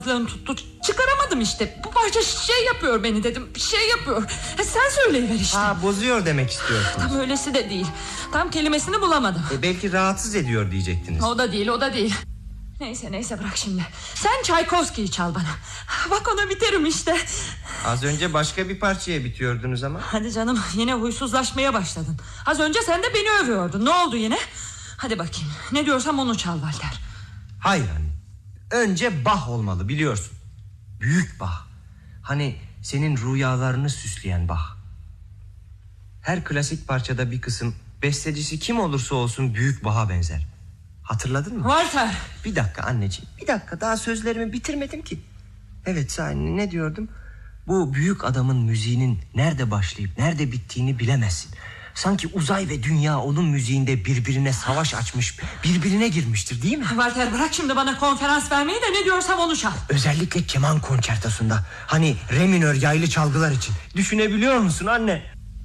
tuttu. Çıkaramadım işte. Bu parça şey yapıyor beni dedim. Bir şey yapıyor. Sen söyleyiver işte. Bozuyor demek istiyorsunuz. Tam öylesi de değil. Tam kelimesini bulamadım. Belki rahatsız ediyor diyecektiniz. O da değil. Neyse bırak şimdi. Sen Çaykovski'yi çal bana. Bak ona biterim işte. Az önce başka bir parçaya bitiyordunuz ama. Hadi canım, yine huysuzlaşmaya başladın. Az önce sen de beni övüyordun. Ne oldu yine? Hadi bakayım, ne diyorsam onu çal Walter. Hayır anne. Önce Bach olmalı, biliyorsun. Büyük Bach. Hani senin rüyalarını süsleyen Bach. Her klasik parçada bir kısım, bestecisi kim olursa olsun büyük Bach'a benzer. Hatırladın mı? Walter. Bir dakika anneciğim, bir dakika, daha sözlerimi bitirmedim ki. Evet sahi, ne diyordum? Bu büyük adamın müziğinin nerede başlayıp nerede bittiğini bilemezsin. Sanki uzay ve dünya onun müziğinde birbirine savaş açmış, birbirine girmiştir, değil mi? Walter, bırak şimdi bana konferans vermeyi de ne diyorsam onu çal. Özellikle keman konçertosunda, hani re minör yaylı çalgılar için. Düşünebiliyor musun anne?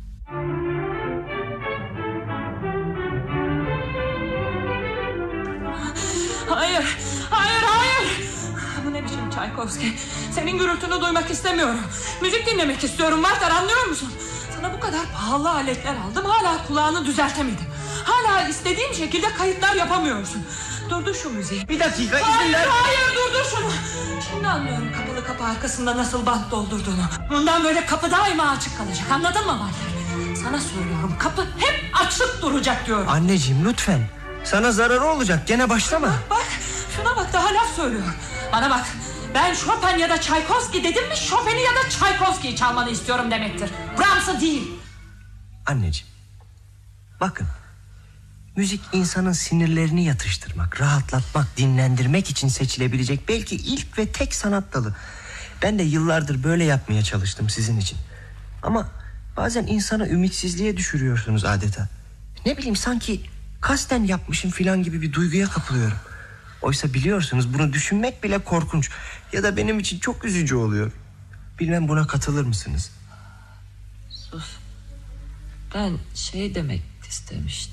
Hayır. Bu ne biçim Çaykovski? Senin gürültünü duymak istemiyorum. Müzik dinlemek istiyorum Walter, anlıyor musun? Sana bu kadar pahalı aletler aldım, hala kulağını düzeltemedim. Hala istediğim şekilde kayıtlar yapamıyorsun. Durdur şu müziği. Bir dakika, izin ver. Hayır, durdur şunu. Şimdi anlıyorum kapalı kapı arkasında nasıl bant doldurduğunu. Bundan böyle kapı daima açık kalacak, anladın mı Walter? Sana söylüyorum, kapı hep açık duracak diyorum. Anneciğim lütfen, sana zararı olacak, gene başlama. Bak şuna bak, daha laf söylüyor. Bana bak, ben Chopin ya da Çaykovski dedim mi, Chopin'i ya da Çaykovski'yi çalmanı istiyorum demektir. Brahms'ı değil. Anneciğim, bakın, müzik insanın sinirlerini yatıştırmak, rahatlatmak, dinlendirmek için seçilebilecek belki ilk ve tek sanat dalı. Ben de yıllardır böyle yapmaya çalıştım sizin için. Ama bazen insanı ümitsizliğe düşürüyorsunuz adeta. Ne bileyim, sanki kasten yapmışım filan gibi bir duyguya kapılıyorum. Oysa biliyorsunuz, bunu düşünmek bile korkunç. Ya da benim için çok üzücü oluyor. Bilmem buna katılır mısınız? Sus. Ben şey demek istemiştim.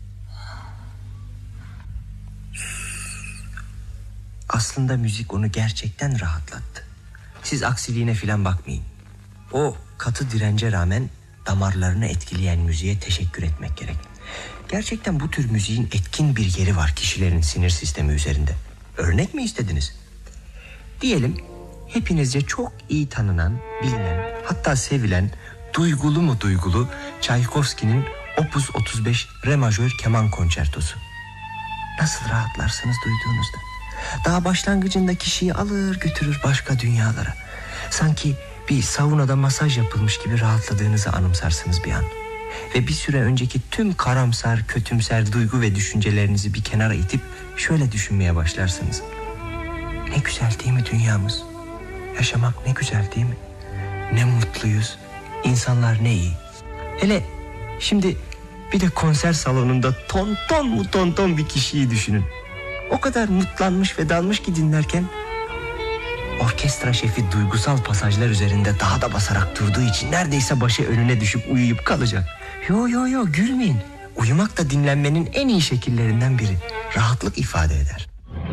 Aslında müzik onu gerçekten rahatlattı. Siz aksiliğine filan bakmayın. O katı dirence rağmen damarlarını etkileyen müziğe teşekkür etmek gerek. Gerçekten bu tür müziğin etkin bir yeri var kişilerin sinir sistemi üzerinde. Örnek mi istediniz? Diyelim hepinizce çok iyi tanınan, bilinen, hatta sevilen, duygulu mu duygulu Çaykovski'nin Opus 35 Re majör keman konçertosu. Nasıl rahatlarsınız duyduğunuzda. Daha başlangıcında kişiyi alır götürür başka dünyalara. Sanki bir saunada masaj yapılmış gibi rahatladığınızı anımsarsınız bir an. Ve bir süre önceki tüm karamsar, kötümser duygu ve düşüncelerinizi bir kenara itip şöyle düşünmeye başlarsınız. Ne güzel değil mi dünyamız? Yaşamak ne güzel değil mi? Ne mutluyuz. İnsanlar ne iyi. Hele şimdi bir de konser salonunda tonton bir kişiyi düşünün. O kadar mutlanmış ve dalmış ki dinlerken orkestra şefi duygusal pasajlar üzerinde daha da basarak durduğu için neredeyse başı önüne düşüp uyuyup kalacak. Yo gülmeyin. Uyumak da dinlenmenin en iyi şekillerinden biri. Rahatlık ifade eder.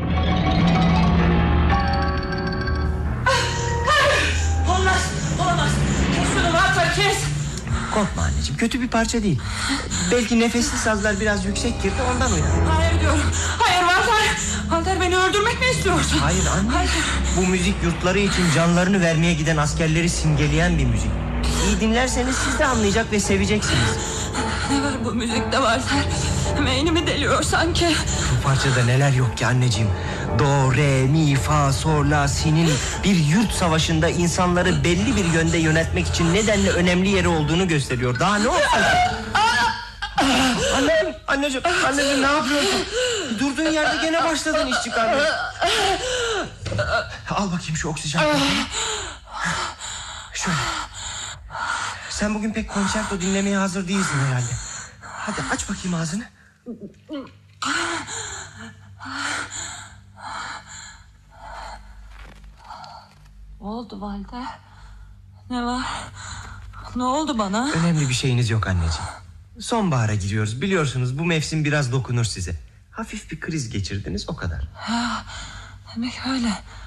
Olamaz. Kes şunu Walter, kes. Korkma anneciğim, kötü bir parça değil. Belki nefesli sazlar biraz yüksek girdi, ondan uyan. Hayır diyorum. Hayır Walter, beni öldürmek mi istiyorsun? Hayır anne. Hayır. Bu müzik yurtları için canlarını vermeye giden askerleri simgeleyen bir müzik. İyi dinlerseniz siz de anlayacak ve seveceksiniz. Ne var bu müzikte Walter? Beynimi deliyor sanki. Bu parçada neler yok ki anneciğim. Do, re, mi, fa, sol, la, si'nin bir yurt savaşında insanları belli bir yönde yönetmek için nedenle önemli yeri olduğunu gösteriyor. Daha ne olsun? Anneciğim ne yapıyorsun? Durduğun yerde gene başladın iş çıkarmaya. Al bakayım şu oksijen. Şöyle. Sen bugün pek konçerto dinlemeye hazır değilsin herhalde. Hadi aç bakayım ağzını. Oldu Walter. Ne var? Ne oldu bana? Önemli bir şeyiniz yok anneciğim. Sonbahara giriyoruz, biliyorsunuz bu mevsim biraz dokunur size. Hafif bir kriz geçirdiniz, o kadar. Demek öyle.